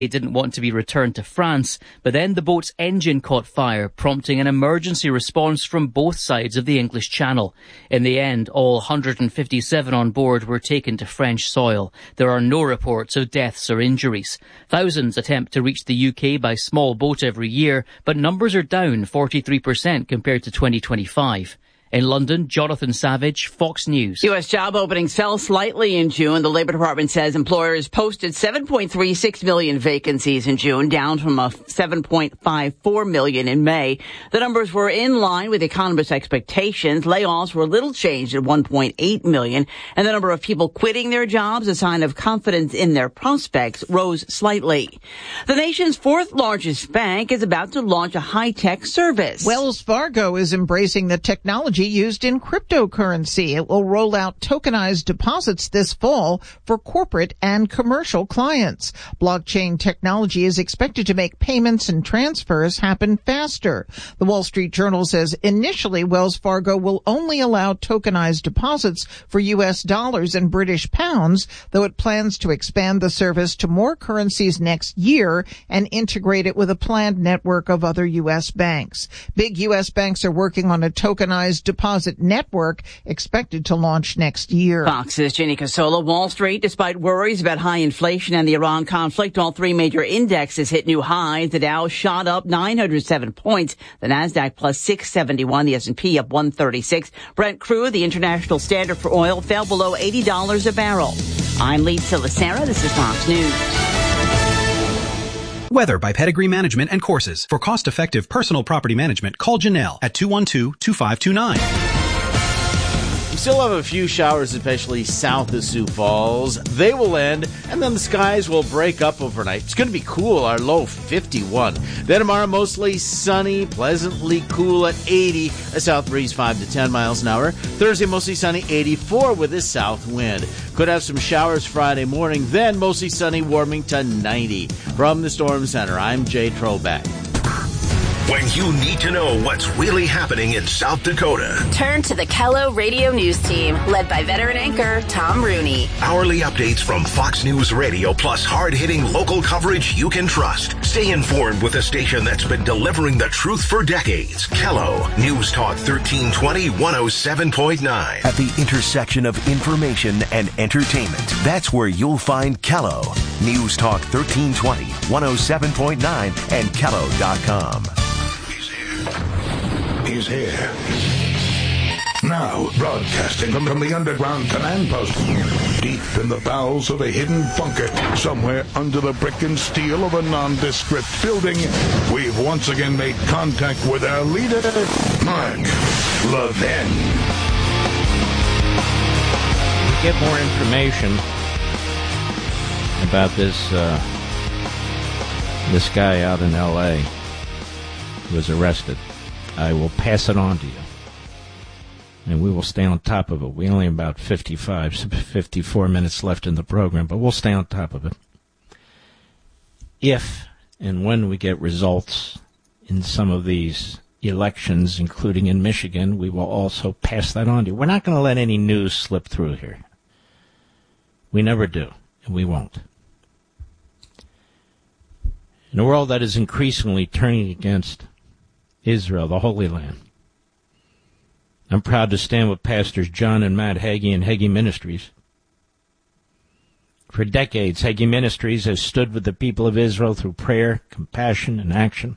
It didn't want to be returned to France, but then the boat's engine caught fire, prompting an emergency response from both sides of the English Channel. In the end, all 157 on board were taken to French soil. There are no reports of deaths or injuries. Thousands attempt to reach the UK by small boat every year, but numbers are down 43% compared to 2025. In London, Jonathan Savage, Fox News. U.S. job openings fell slightly in June. The Labor Department says employers posted 7.36 million vacancies in June, down from 7.54 million in May. The numbers were in line with economists' expectations. Layoffs were little changed at 1.8 million, and the number of people quitting their jobs, a sign of confidence in their prospects, rose slightly. The nation's fourth largest bank is about to launch a high-tech service. Wells Fargo is embracing the technology used in cryptocurrency. It will roll out tokenized deposits this fall for corporate and commercial clients. Blockchain technology is expected to make payments and transfers happen faster. The Wall Street Journal says initially Wells Fargo will only allow tokenized deposits for U.S. dollars and British pounds, though it plans to expand the service to more currencies next year and integrate it with a planned network of other U.S. banks. Big U.S. banks are working on a tokenized deposit network expected to launch next year. Fox's Ginny Casola. Wall Street, despite worries about high inflation and the Iran conflict, all three major indexes hit new highs. The Dow shot up 907 points. The Nasdaq plus 671. The S&P up 136. Brent crude, the international standard for oil, fell below $80 a barrel. I'm Lee Silasera. This is Fox News. Weather by Pedigree Management and Courses. For cost-effective personal property management, call Janelle at 212-2529. We still have a few showers, especially south of Sioux Falls. They will end, and then the skies will break up overnight. It's going to be cool, our low 51. Then tomorrow, mostly sunny, pleasantly cool at 80, a south breeze 5 to 10 miles an hour. Thursday, mostly sunny, 84 with a south wind. Could have some showers Friday morning, then mostly sunny, warming to 90. From the Storm Center, I'm Jay Trollback. When you need to know what's really happening in South Dakota, turn to the Kello Radio News Team, led by veteran anchor Tom Rooney. Hourly updates from Fox News Radio, plus hard-hitting local coverage you can trust. Stay informed with a station that's been delivering the truth for decades. Kello News Talk 1320 107.9. At the intersection of information and entertainment, that's where you'll find Kello. News Talk 1320 107.9 and Kello.com. He's here. Now, broadcasting from the underground command post, deep in the bowels of a hidden bunker, somewhere under the brick and steel of a nondescript building, we've once again made contact with our leader, Mark Levin. We get more information about this guy out in L.A. who was arrested. I will pass it on to you, and we will stay on top of it. We only have about 54 minutes left in the program, but we'll stay on top of it. If and when we get results in some of these elections, including in Michigan, we will also pass that on to you. We're not going to let any news slip through here. We never do, and we won't. In a world that is increasingly turning against Israel, the Holy Land, I'm proud to stand with Pastors John and Matt Hagee and Hagee Ministries. For decades, Hagee Ministries has stood with the people of Israel through prayer, compassion, and action.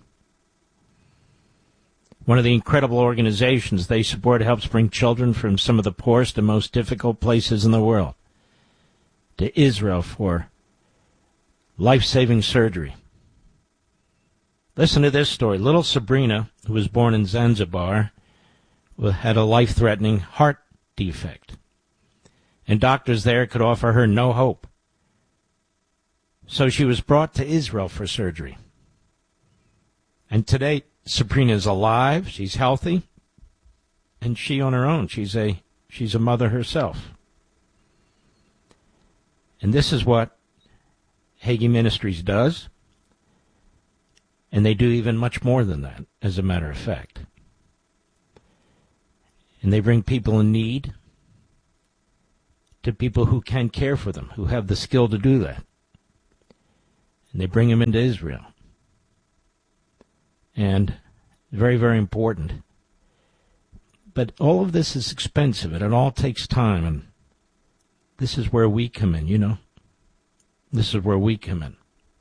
One of the incredible organizations they support helps bring children from some of the poorest and most difficult places in the world to Israel for life-saving surgery. Listen to this story. Little Sabrina, who was born in Zanzibar, had a life-threatening heart defect, and doctors there could offer her no hope. So she was brought to Israel for surgery. And today, Sabrina is alive, she's healthy, and she on her own, she's a mother herself. And this is what Hagee Ministries does. And they do even much more than that, as a matter of fact. And they bring people in need to people who can care for them, who have the skill to do that. And they bring him into Israel. And very, very important. But all of this is expensive, and it all takes time, and this is where we come in, you know. This is where we come in.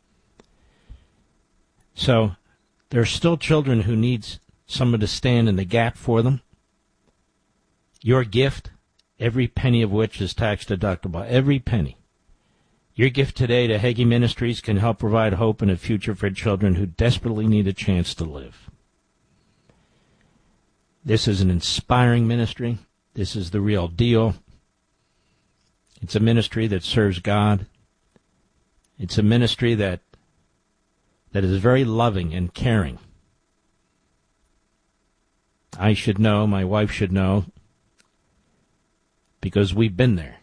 So there are still children who need someone to stand in the gap for them. Your gift, every penny of which is tax deductible, every penny. Your gift today to Hagee Ministries can help provide hope and a future for children who desperately need a chance to live. This is an inspiring ministry. This is the real deal. It's a ministry that serves God. It's a ministry that is very loving and caring. I should know, my wife should know, because we've been there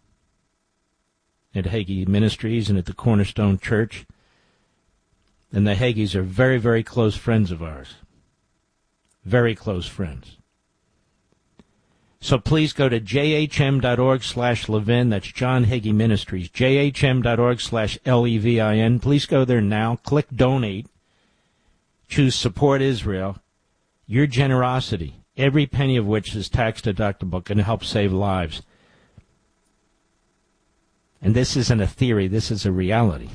at Hagee Ministries and at the Cornerstone Church. And the Hagees are very, very close friends of ours. Very close friends. So please go to jhm.org/Levin. That's John Hagee Ministries. jhm.org/LEVIN. Please go there now. Click Donate. Choose Support Israel. Your generosity, every penny of which is tax deductible, can help save lives. And this isn't a theory. This is a reality.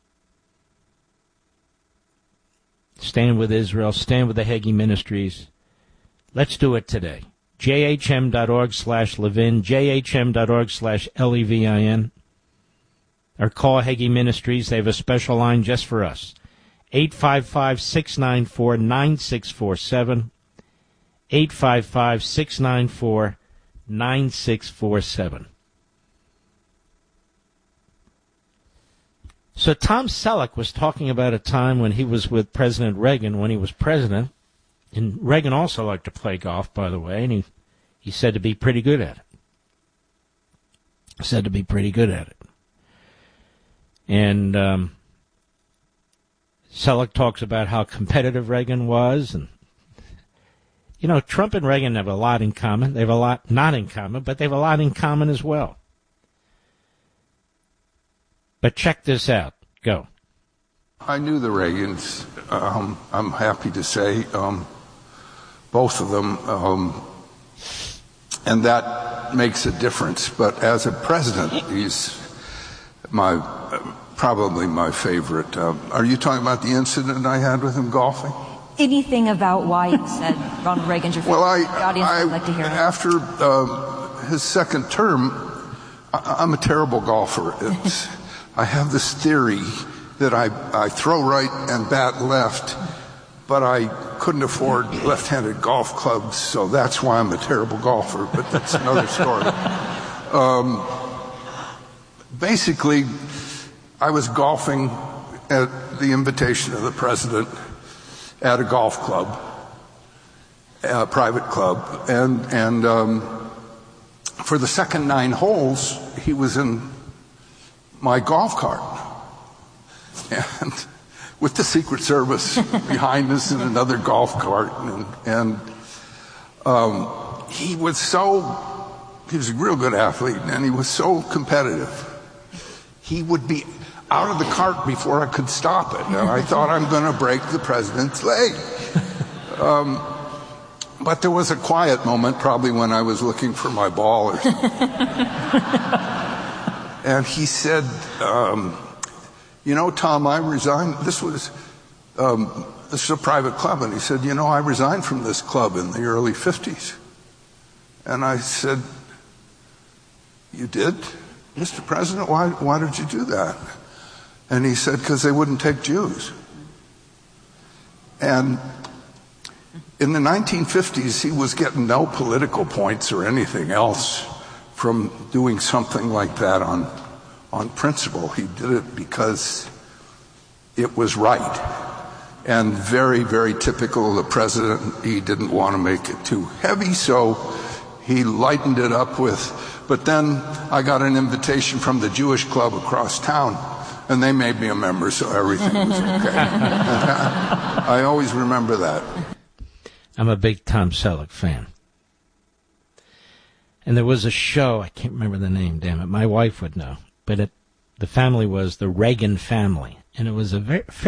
Stand with Israel. Stand with the Hagee Ministries. Let's do it today. jhm.org/Levin, jhm.org/LEVIN. Or call Hagee Ministries. They have a special line just for us. 855-694-9647. 855-694-9647. So Tom Selleck was talking about a time when he was with President Reagan, when he was president. And Reagan also liked to play golf, by the way, and he said to be pretty good at it. And Selleck talks about how competitive Reagan was. And, you know, Trump and Reagan have a lot in common. They have a lot not in common, but they have a lot in common as well. But check this out. Go. I knew the Reagans, I'm happy to say, both of them, and that makes a difference. But as a president, he's probably my favorite. Are you talking about the incident I had with him golfing? Anything about why you said Ronald Reagan's your favorite? Well, the audience would like to hear it. After his second term, I'm a terrible golfer. I have this theory that I throw right and bat left, but I couldn't afford left-handed golf clubs, so that's why I'm a terrible golfer, but that's another story. Basically, I was golfing at the invitation of the president at a golf club, a private club, and for the second 9 holes, he was in my golf cart, and with the Secret Service behind us in another golf cart, and he was a real good athlete, and he was so competitive. He would be out of the cart before I could stop it, and I thought, I'm going to break the president's leg. But there was a quiet moment, probably when I was looking for my ball or something. And he said, you know, Tom, I resigned. This is a private club. And he said, you know, I resigned from this club in the early 50s. And I said, you did? Mr. President, why did you do that? And he said, because they wouldn't take Jews. And in the 1950s, he was getting no political points or anything else from doing something like that on principle. He did it because it was right. And very, very typical of the president, he didn't want to make it too heavy, so he lightened it up with, but then I got an invitation from the Jewish club across town, and they made me a member, so everything was okay. I always remember that. I'm a big Tom Selleck fan. And there was a show, I can't remember the name, damn it, my wife would know, but the family was the Reagan family. And it was a very